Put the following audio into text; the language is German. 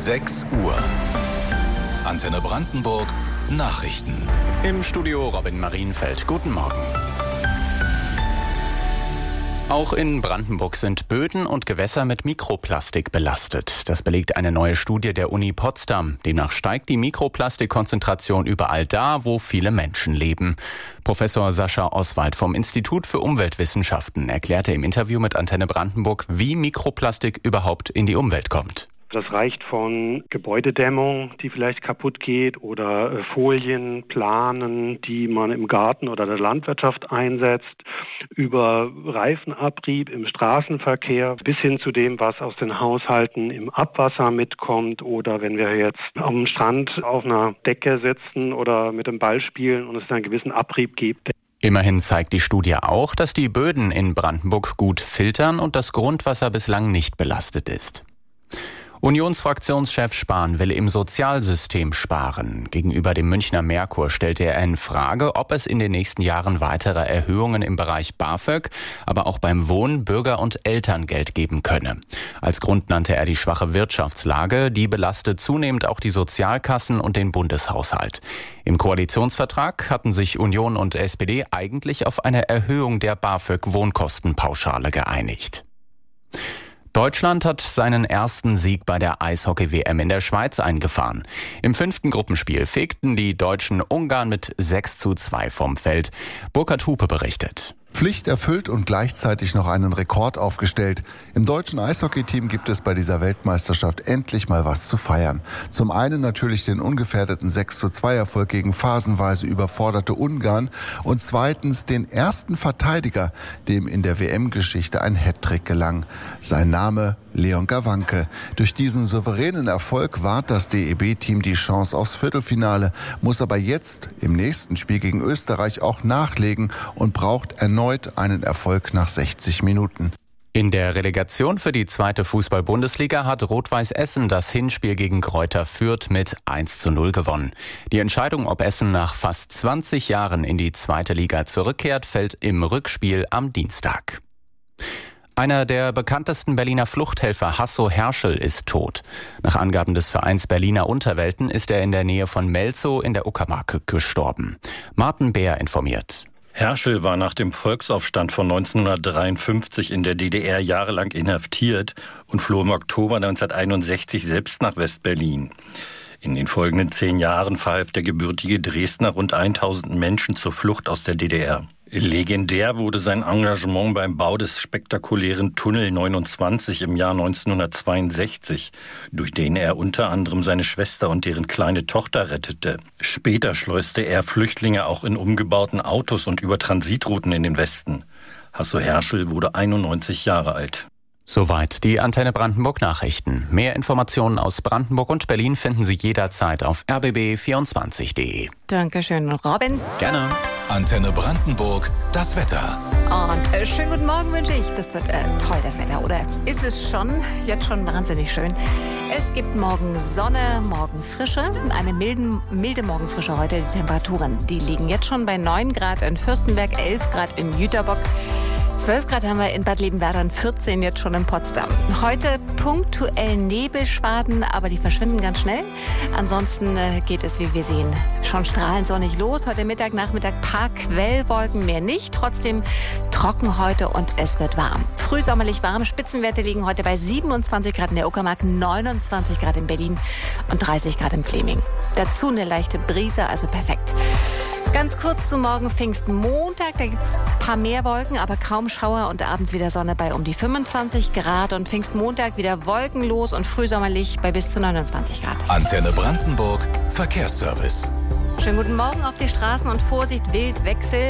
6 Uhr. Antenne Brandenburg Nachrichten. Im Studio Robin Marienfeld. Guten Morgen. Auch in Brandenburg sind Böden und Gewässer mit Mikroplastik belastet. Das belegt eine neue Studie der Uni Potsdam. Demnach steigt die Mikroplastikkonzentration überall da, wo viele Menschen leben. Professor Sascha Oswald vom Institut für Umweltwissenschaften erklärte im Interview mit Antenne Brandenburg, wie Mikroplastik überhaupt in die Umwelt kommt. Das reicht von Gebäudedämmung, die vielleicht kaputt geht, oder Folien, Planen, die man im Garten oder der Landwirtschaft einsetzt, über Reifenabrieb im Straßenverkehr bis hin zu dem, was aus den Haushalten im Abwasser mitkommt, oder wenn wir jetzt am Strand auf einer Decke sitzen oder mit dem Ball spielen und es einen gewissen Abrieb gibt. Immerhin zeigt die Studie auch, dass die Böden in Brandenburg gut filtern und das Grundwasser bislang nicht belastet ist. Unionsfraktionschef Spahn will im Sozialsystem sparen. Gegenüber dem Münchner Merkur stellte er in Frage, ob es in den nächsten Jahren weitere Erhöhungen im Bereich BAföG, aber auch beim Wohn-, Bürger- und Elterngeld geben könne. Als Grund nannte er die schwache Wirtschaftslage, die belastet zunehmend auch die Sozialkassen und den Bundeshaushalt. Im Koalitionsvertrag hatten sich Union und SPD eigentlich auf eine Erhöhung der BAföG-Wohnkostenpauschale geeinigt. Deutschland hat seinen ersten Sieg bei der Eishockey-WM in der Schweiz eingefahren. Im 5. Gruppenspiel fegten die Deutschen Ungarn mit 6:2 vom Feld. Burkhard Hupe berichtet. Pflicht erfüllt und gleichzeitig noch einen Rekord aufgestellt. Im deutschen Eishockey-Team gibt es bei dieser Weltmeisterschaft endlich mal was zu feiern. Zum einen natürlich den ungefährdeten 6:2-Erfolg gegen phasenweise überforderte Ungarn und zweitens den ersten Verteidiger, dem in der WM-Geschichte ein Hattrick gelang. Sein Name Leon Gawanke. Durch diesen souveränen Erfolg wahrt das DEB-Team die Chance aufs Viertelfinale, muss aber jetzt im nächsten Spiel gegen Österreich auch nachlegen und braucht erneut einen Erfolg nach 60 Minuten. In der Relegation für die 2. Fußball-Bundesliga hat Rot-Weiß Essen das Hinspiel gegen Greuther Fürth mit 1:0 gewonnen. Die Entscheidung, ob Essen nach fast 20 Jahren in die 2. Liga zurückkehrt, fällt im Rückspiel am Dienstag. Einer der bekanntesten Berliner Fluchthelfer, Hasso Herschel, ist tot. Nach Angaben des Vereins Berliner Unterwelten ist er in der Nähe von Melzow in der Uckermark gestorben. Martin Beer informiert. Herschel war nach dem Volksaufstand von 1953 in der DDR jahrelang inhaftiert und floh im Oktober 1961 selbst nach West-Berlin. In den folgenden 10 Jahren verhalf der gebürtige Dresdner rund 1000 Menschen zur Flucht aus der DDR. Legendär wurde sein Engagement beim Bau des spektakulären Tunnel 29 im Jahr 1962, durch den er unter anderem seine Schwester und deren kleine Tochter rettete. Später schleuste er Flüchtlinge auch in umgebauten Autos und über Transitrouten in den Westen. Hasso Herschel wurde 91 Jahre alt. Soweit die Antenne Brandenburg Nachrichten. Mehr Informationen aus Brandenburg und Berlin finden Sie jederzeit auf rbb24.de. Dankeschön, Robin. Gerne. Antenne Brandenburg, das Wetter. Und schönen guten Morgen wünsche ich. Das wird toll, das Wetter, oder? Ist es schon? Jetzt schon wahnsinnig schön. Es gibt morgen Sonne, morgen Frische. Eine milde Morgenfrische heute. Die Temperaturen, die liegen jetzt schon bei 9 Grad in Fürstenberg, 11 Grad in Jüterbock. 12 Grad haben wir in Bad Liebenwerda, 14 jetzt schon in Potsdam. Heute punktuell Nebelschwaden, aber die verschwinden ganz schnell. Ansonsten geht es, wie wir sehen, schon strahlend sonnig los. Heute Mittag, Nachmittag paar Quellwolken, mehr nicht. Trotzdem trocken heute und es wird warm. Frühsommerlich warm. Spitzenwerte liegen heute bei 27 Grad in der Uckermark, 29 Grad in Berlin und 30 Grad in Fleming. Dazu eine leichte Brise, also perfekt. Ganz kurz zu morgen Pfingstmontag, da gibt es ein paar mehr Wolken, aber kaum Schauer und abends wieder Sonne bei um die 25 Grad und Pfingstmontag wieder wolkenlos und frühsommerlich bei bis zu 29 Grad. Antenne Brandenburg, Verkehrsservice. Schönen guten Morgen auf die Straßen und Vorsicht, Wildwechsel.